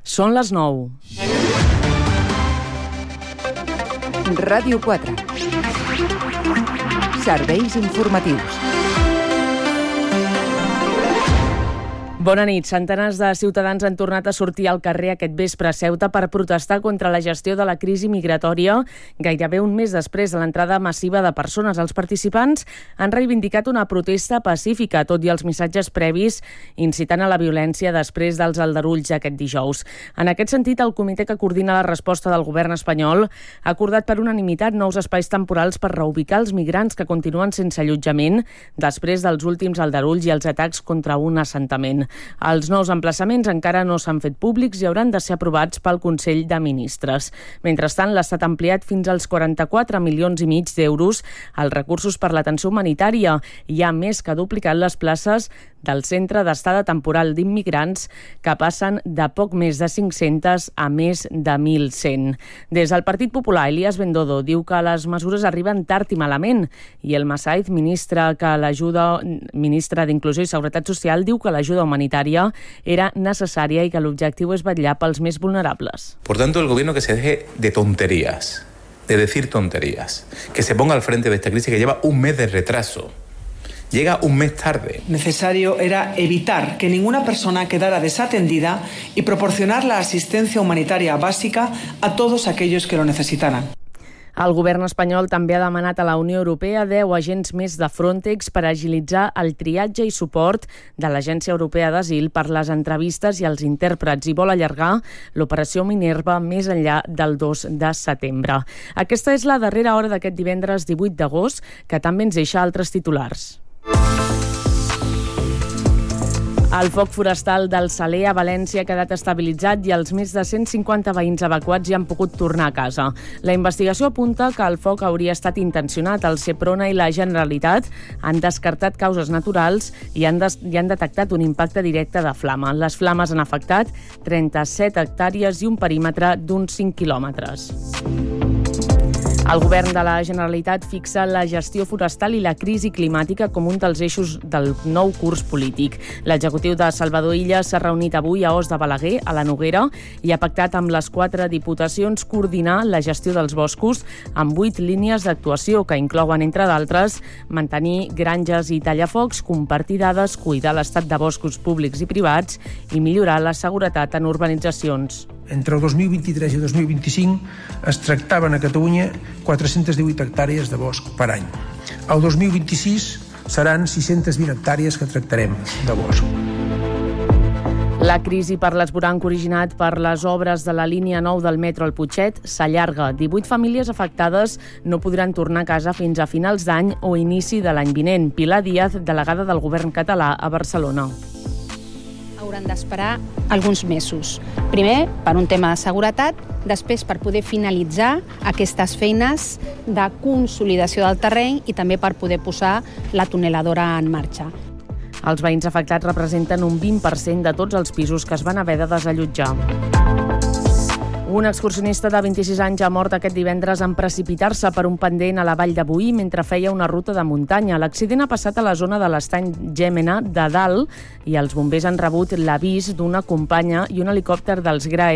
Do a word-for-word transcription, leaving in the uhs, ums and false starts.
Són les nou. Ràdio quatre. Serveis informatius. Bona nit. Centenars de ciutadans han tornat a sortir al carrer aquest vespre a Ceuta per protestar contra la gestió de la crisi migratòria gairebé un mes després de l'entrada massiva de persones. Els participants han reivindicat una protesta pacífica, tot i els missatges previs incitant a la violència després dels aldarulls aquest dijous. En aquest sentit, el comitè que coordina la resposta del govern espanyol ha acordat per unanimitat nous espais temporals per reubicar els migrants que continuen sense allotjament després dels últims aldarulls i els atacs contra un assentament. Els nous emplaçaments encara no s'han fet públics i hauran de ser aprovats pel Consell de Ministres. Mentrestant, l'Estat ha ampliat fins als quaranta-quatre milions i mig d'euros els recursos per l'atenció humanitària i ha més que duplicat les places del Centre d'Estada Temporal d'Immigrants, que passen de poc més de cinc-centes a més de mil cent. Des del Partit Popular, Elías Bendodo diu que les mesures arriben tard i malament, i el Massaid, ministre que l'ajuda ministre d'Inclusió i Seguretat Social, diu que l'ajuda humanitària era necessària i que l'objectiu és vetllar pels més vulnerables. Por tanto, el gobierno que se deje de tonterías, de decir tonterías, que se ponga al frente de esta crisis que lleva un mes de retraso. Llega un mes tarde. Necesario era evitar que ninguna persona quedara desatendida y proporcionar la asistencia humanitaria básica a todos aquellos que lo necesitaran. El govern espanyol també ha demanat a la Unió Europea deu agents més de Frontex per agilitzar el triatge i suport de l'Agència Europea d'Asil per les entrevistes i els intèrprets i vol allargar l'operació Minerva més enllà del dos de setembre. Aquesta és la darrera hora d'aquest divendres divuit d'agost, que també ens deixa altres titulars. El foc forestal del Saler a València ha quedat estabilitzat i els més de cent cinquanta veïns evacuats ja han pogut tornar a casa. La investigació apunta que el foc hauria estat intencionat. El Seprona i la Generalitat han descartat causes naturals i han, des- i han detectat un impacte directe de flama. Les flames han afectat trenta-set hectàrees i un perímetre d'uns cinc quilòmetres. El govern de la Generalitat fixa la gestió forestal i la crisi climàtica com un dels eixos del nou curs polític. L'executiu de Salvador Illa s'ha reunit avui a Os de Balaguer, a la Noguera, i ha pactat amb les quatre diputacions coordinar la gestió dels boscos amb vuit línies d'actuació que inclouen, entre d'altres, mantenir granges i tallafocs, compartir dades, cuidar l'estat de boscos públics i privats i millorar la seguretat en urbanitzacions. Entre el dos mil vint-i-tres i el dos mil vint-i-cinc es tractaven a Catalunya quatre-centes divuit hectàrees de bosc per any. El dos mil vint-i-sis seran sis-centes vint hectàrees que tractarem de bosc. La crisi per l'esvoranc originat per les obres de la línia nou del metro al Putxet s'allarga. divuit famílies afectades no podran tornar a casa fins a finals d'any o inici de l'any vinent. Pilar Díaz, delegada del govern català a Barcelona. Hauran d'esperar alguns mesos. Primer, per un tema de seguretat, després per poder finalitzar aquestes feines de consolidació del terreny i també per poder posar la tuneladora en marxa. Els veïns afectats representen un vint per cent de tots els pisos que es van haver de desallotjar. Un excursionista de vint-i-sis anys ha mort aquest divendres en precipitar-se per un pendent a la vall de Boí mentre feia una ruta de muntanya. L'accident ha passat a la zona de l'estany Gémena de Dalt i els bombers han rebut l'avís d'una companya i un helicòpter dels G R A E